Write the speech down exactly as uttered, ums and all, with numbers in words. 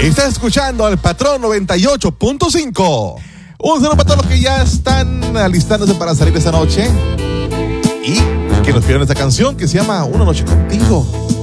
Estás escuchando al Patrón noventa y ocho punto cinco. Un saludo para todos los que ya están alistándose para salir esta noche y que nos pidieron esta canción que se llama Una Noche Contigo.